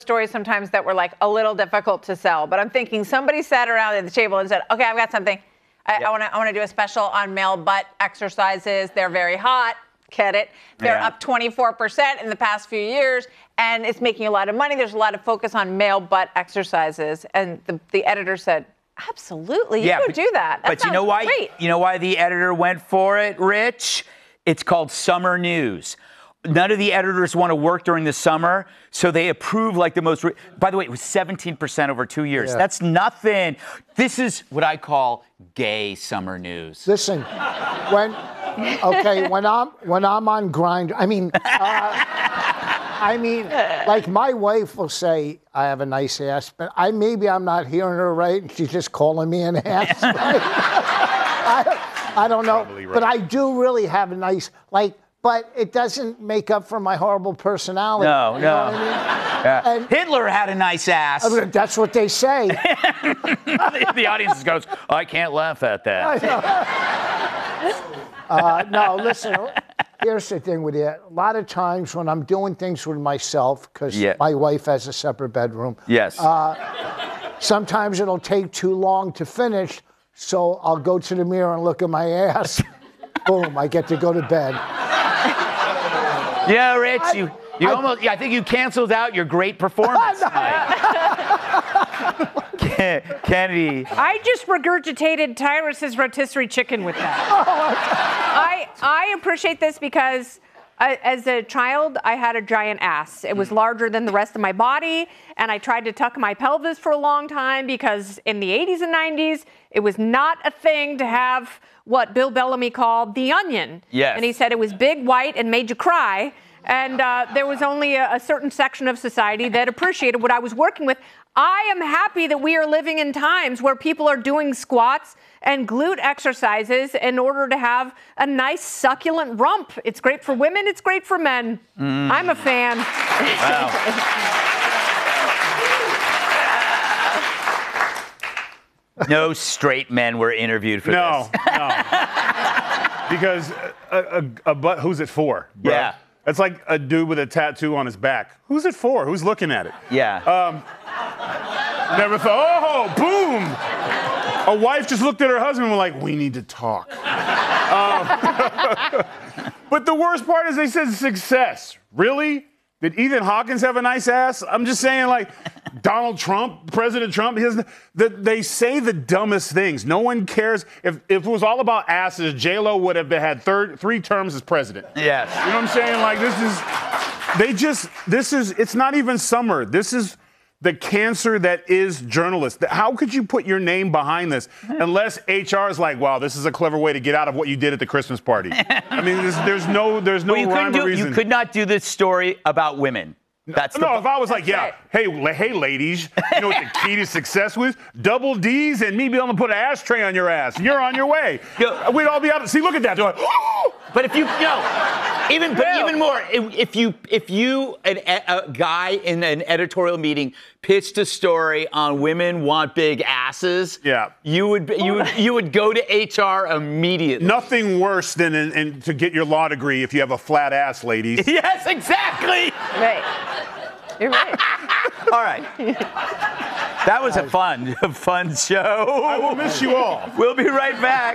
stories sometimes that were like a little difficult to sell, but I'm thinking somebody sat around at the table and said, okay, I've got something. I want to do a special on male butt exercises. They're very hot. Get it? They're up 24% in the past few years, and it's making a lot of money. There's a lot of focus on male butt exercises. And the editor said, absolutely, you could do that. But you know why? Great. You know why the editor went for it, Rich? It's called summer news. None of the editors want to work during the summer, so they approve like the most. By the way, it was 17% over 2 years. Yeah. That's nothing. This is what I call gay summer news. Listen, when I'm on Grindr, like my wife will say, I have a nice ass, but maybe I'm not hearing her right, and she's just calling me an ass. Right? I don't know, right. But I do really have a nice, but it doesn't make up for my horrible personality. No. You know what I mean? Yeah. Hitler had a nice ass. That's what they say. The audience goes, I can't laugh at that. No, listen, here's the thing with it. A lot of times when I'm doing things with myself, because my wife has a separate bedroom. Yes. Sometimes it'll take too long to finish, so I'll go to the mirror and look at my ass. Boom, I get to go to bed. Yeah, Rich, I think you canceled out your great performance tonight. Kennedy. I just regurgitated Tyrus's rotisserie chicken with that. I appreciate this because as a child, I had a giant ass. It was larger than the rest of my body, and I tried to tuck my pelvis for a long time because in the 80s and 90s, it was not a thing to have what Bill Bellamy called the onion. Yes. And he said it was big, white, and made you cry. And there was only a certain section of society that appreciated what I was working with. I am happy that we are living in times where people are doing squats and glute exercises in order to have a nice, succulent rump. It's great for women. It's great for men. I'm a fan. Wow. No straight men were interviewed for this. No. Because a butt, who's it for? Bro? Yeah. It's like a dude with a tattoo on his back. Who's it for? Who's looking at it? Yeah. Never thought, boom! A wife just looked at her husband and was like, we need to talk. But the worst part is they said success. Really? Did Ethan Hawkins have a nice ass? I'm just saying, Donald Trump, President Trump, they say the dumbest things. No one cares. If it was all about asses, J-Lo would have had 3 terms as president. Yes. You know what I'm saying? It's not even summer. This is the cancer that is journalists. How could you put your name behind this unless HR is like, wow, this is a clever way to get out of what you did at the Christmas party? I mean, there's no rhyme or reason. You could not do this story about women. If I was like, right. hey, ladies, you know what the key to success was? Double D's and me being able to put an ashtray on your ass. And you're on your way. We'd all be out. See, look at that. They're like, oh! But if even more, if you a guy in an editorial meeting pitched a story on women want big asses, you would go to HR immediately. Nothing worse than to get your law degree if you have a flat ass, ladies. Yes, exactly. Right. You're right. All right. That was a fun show. I will miss you all. We'll be right back.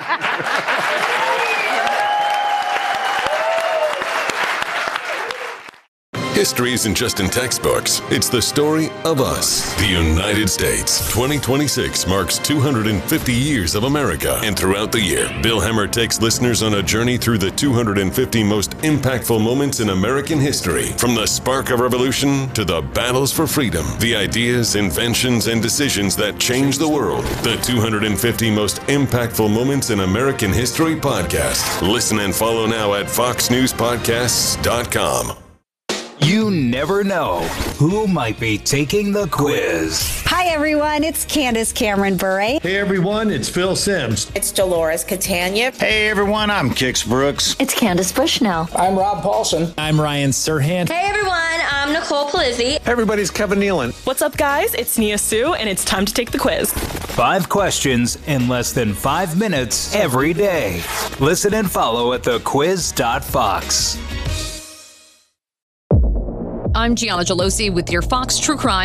History isn't just in textbooks. It's the story of us. The United States. 2026 marks 250 years of America. And throughout the year, Bill Hemmer takes listeners on a journey through the 250 most impactful moments in American history. From the spark of revolution to the battles for freedom. The ideas, inventions, and decisions that changed the world. The 250 most impactful moments in American history podcast. Listen and follow now at foxnewspodcasts.com. You never know who might be taking the quiz. Hi, everyone. It's Candace Cameron Bure. Hey, everyone. It's Phil Simms. It's Dolores Catania. Hey, everyone. I'm Kix Brooks. It's Candace Bushnell. I'm Rob Paulson. I'm Ryan Serhant. Hey, everyone. I'm Nicole Palizzi. Hey, everybody's Kevin Nealon. What's up, guys? It's Nia Sue, and it's time to take the quiz. 5 questions in less than 5 minutes every day. Listen and follow at thequiz.fox. I'm Gianna Gelosi with your Fox True Crime.